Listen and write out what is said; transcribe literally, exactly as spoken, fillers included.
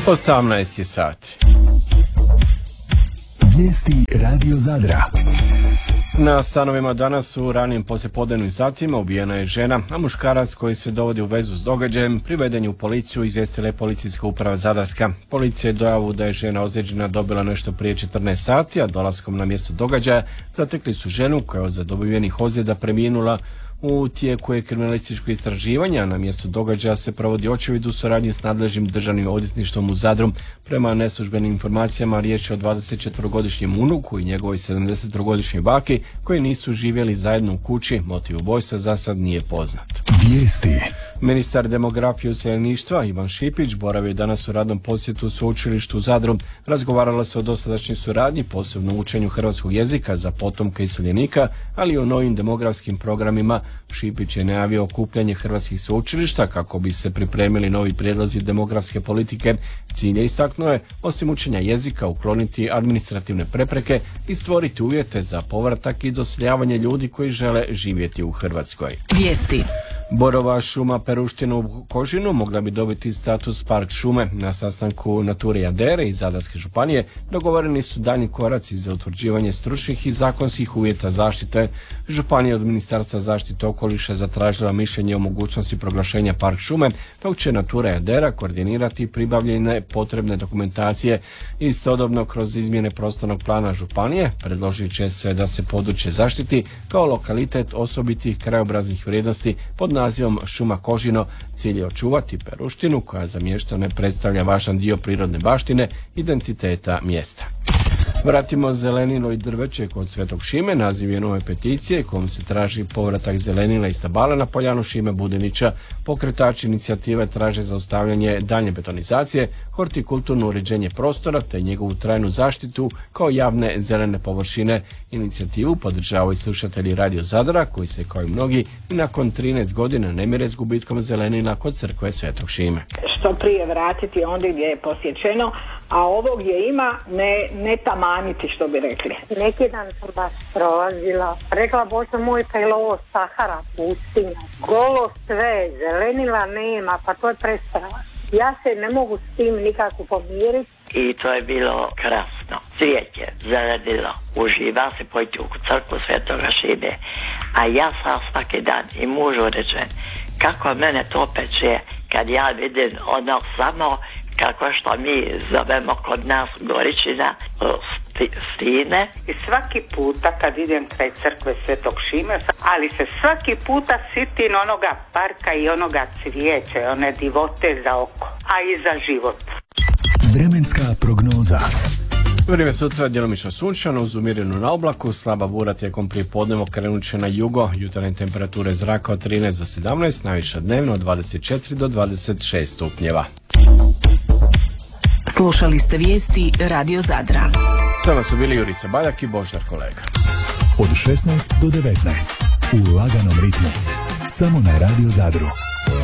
osamnaest je sati. Vijesti Radio Zadra. Na stanovima danas u ranim poslijepodnevnim satima ubijena je žena, a muškarac koji se dovodi u vezu s događajem priveden je u policiju, izvijestila je policijska uprava Zadarska. Policija je dojavu da je žena ozlijeđena dobila nešto prije četrnaest sati, a dolaskom na mjesto događaja zatekli su ženu koja je od zadobivenih ozljeda preminula. U tijeku je kriminalističko istraživanje, a na mjestu događaja se provodi očevid u suradnji s nadležnim državnim odvjetništvom u Zadru. Prema neslužbenim informacijama riječ je o dvadesetčetverogodišnjem unuku i njegovoj sedamdesettrogodišnjoj baki koji nisu živjeli zajedno u kući. Motiv ubojstva za sad nije poznat. Vijesti. Ministar demografije i useljeništva Ivan Šipić boravio je danas u radnom posjetu sveučilištu u Zadru. Razgovaralo se o dosadašnjoj suradnji, posebno učenju hrvatskog jezika za potomke iseljenika, ali i o novim demografskim programima. Šipić je najavio okupljanje hrvatskih sveučilišta kako bi se pripremili novi prijedlozi demografske politike. Cilj je, istaknuo je, osim učenja jezika, ukloniti administrativne prepreke i stvoriti uvjete za povratak i doseljavanje ljudi koji žele živjeti u Hrvatskoj. Vijesti. Borova šuma Peruština u Kožinu mogla bi dobiti status park šume. Na sastanku Nature Jadere i Zadarske županije dogovoreni su daljnji koraci za utvrđivanje stručnih i zakonskih uvjeta zaštite. Županija od Ministarstva zaštite okoliša zatražila mišljenje o mogućnosti proglašenja park šume, dok će Natura Jadera koordinirati pribavljene potrebne dokumentacije. Istodobno, kroz izmjene prostornog plana županije predložit će se da se područje zaštiti kao lokalitet osobitih krajobraznih vrijednosti pod nazivom Šuma Kožino. Cilj je očuvati Peruštinu koja za mještane predstavlja važan dio prirodne baštine, identiteta mjesta. Vratimo zelenilo i drveće kod Svetog Šime. Naziv je nove peticije kojom se traži povratak zelenila i stabala na poljanu Šime Budinića. Pokretači inicijative traže zaustavljanje daljnje betonizacije, hortikulturno uređenje prostora te njegovu trajnu zaštitu kao javne zelene površine. Inicijativu podržavaju slušatelji Radio Zadra koji se kao i mnogi i nakon trinaest godina ne mire s gubitkom zelenila kod crkve Svetog Šime. Što prije vratiti ondje gdje je posjećeno, a ovo gdje ima ne, ne tamaniti, što bi rekli. Neki dan sam baš prolazila, rekla Bože moj, pa je ovo Sahara, pustinja, golo sve, zelenila nema, pa to je prestrava. Ja se ne mogu s tim nikako pomiriti. I to je bilo krasno. Cvijeće, zelenilo, uživa se pojти u crkvu Svetoga Šime. A ja sam svaki dan i mužu rečem, kako mene to peče kad ja vidim ono samo kako što mi zovemo kod nas Goričina sti, stine. I svaki puta kad idem kraj crkve Svetog Šime, ali se svaki puta sitim onoga parka i onoga cvijeća, one divote za oko, a i za život. Vremenska prognoza. Vrijeme sutra djelomično sunčano uz umjerenu na oblaku, slaba bura tijekom prijepodneva krenut će na jugo, jutarnje temperature zraka od trinaest do sedamnaest, najviša dnevno od dvadeset četiri do dvadeset šest stupnjeva. Slušali ste vijesti Radio Zadra. S vama su bili Jurica Baljak i Boždar Kolega. Od šesnaest do devetnaest u laganom ritmu. Samo na Radio Zadru.